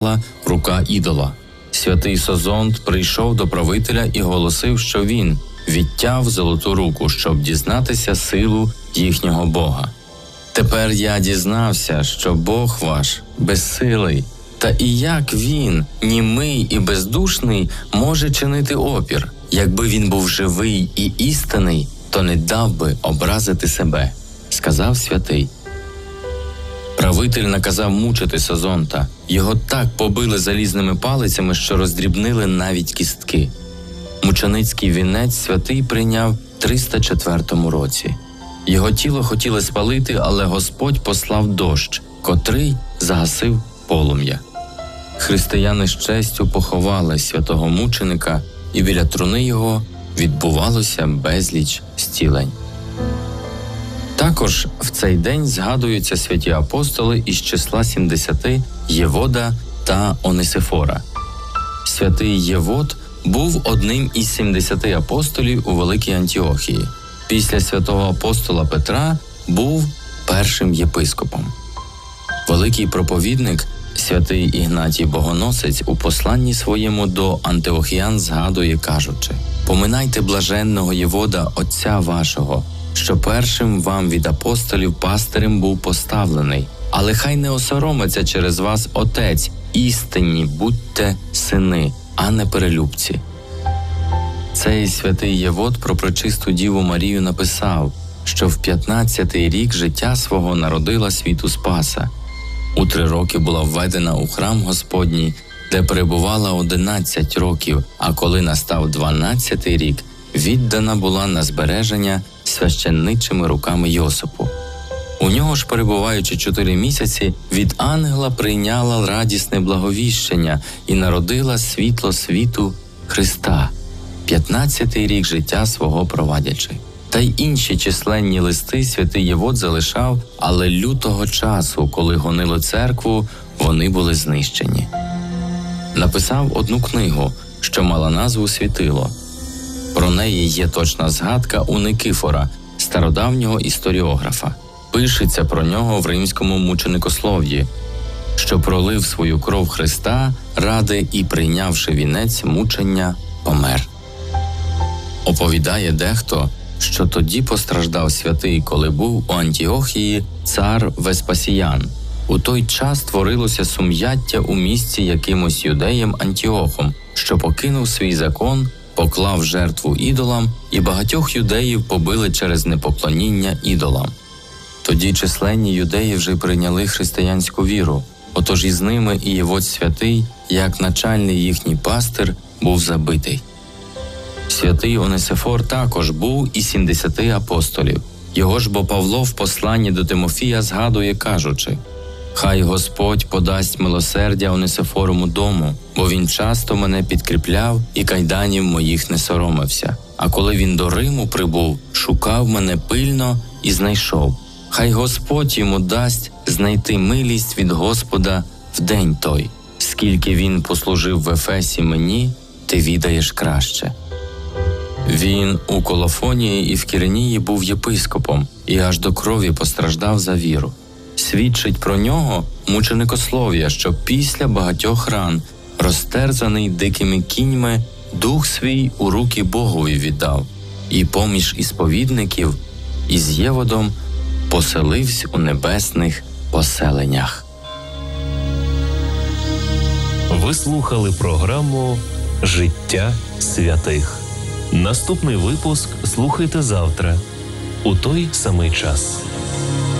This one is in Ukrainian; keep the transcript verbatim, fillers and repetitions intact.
рука ідола. Святий Созонт прийшов до правителя і голосив, що він відтяв золоту руку, щоб дізнатися силу їхнього Бога. Тепер я дізнався, що Бог ваш безсилий, та і як він, німий і бездушний, може чинити опір? Якби він був живий і істинний, то не дав би образити себе, сказав святий. Правитель наказав мучити Созонта. Його так побили залізними палицями, що роздрібнили навіть кістки. Мученицький вінець святий прийняв в триста четвертому році. Його тіло хотіли спалити, але Господь послав дощ, котрий загасив полум'я. Християни з честю поховали святого мученика, і біля труни його відбувалося безліч зцілень. Також в цей день згадуються святі апостоли із числа сімдесяти Євода та Онисифора. Святий Євод був одним із сімдесяти апостолів у Великій Антіохії. Після святого апостола Петра був першим єпископом. Великий проповідник святий Ігнатій Богоносець у посланні своєму до антиохіян згадує, кажучи: «Поминайте блаженного Євода, отця вашого, що першим вам від апостолів пастирем був поставлений, але хай не осоромиться через вас отець, істинні будьте сини, а не перелюбці». Цей святий Євод про пречисту Діву Марію написав, що в п'ятнадцятий рік життя свого народила світу Спаса. У три роки була введена у храм Господній, де перебувала одинадцять років, а коли настав дванадцятий рік, віддана була на збереження священничими руками Йосипу. У нього ж, перебуваючи чотири місяці, від ангела прийняла радісне благовіщення і народила світло світу Христа, п'ятнадцятий рік життя свого провадячи. Та й інші численні листи святий Євод залишав, але лютого часу, коли гонило церкву, вони були знищені. Написав одну книгу, що мала назву «Світило». Про неї є точна згадка у Никифора, стародавнього історіографа. Пишеться про нього в римському мученикослов'ї, що пролив свою кров Христа ради і, прийнявши вінець мучення, помер. Оповідає дехто, що тоді постраждав святий, коли був у Антіохії цар Веспасіян. У той час творилося сум'яття у місті якимось юдеєм Антіохом, що покинув свій закон, поклав жертву ідолам, і багатьох юдеїв побили через непоклоніння ідолам. Тоді численні юдеї вже прийняли християнську віру, отож із ними і Євод святий, як начальний їхній пастир, був забитий. Святий Онисифор також був із сімдесяти апостолів. Його ж бо Павло в посланні до Тимофія згадує, кажучи: «Хай Господь подасть милосердя Онисифоровому дому, бо він часто мене підкріпляв і кайданів моїх не соромився. А коли він до Риму прибув, шукав мене пильно і знайшов. Хай Господь йому дасть знайти милість від Господа в день той. Скільки він послужив в Ефесі мені, ти відаєш краще». Він у Колофонії і в Кіренії був єпископом і аж до крові постраждав за віру. Свідчить про нього мученикослов'я, що після багатьох ран, розтерзаний дикими кіньми, дух свій у руки Богові віддав, і поміж ісповідників із Єводом поселився у небесних поселеннях. Ви слухали програму «Життя святих». Наступний випуск слухайте завтра, у той самий час.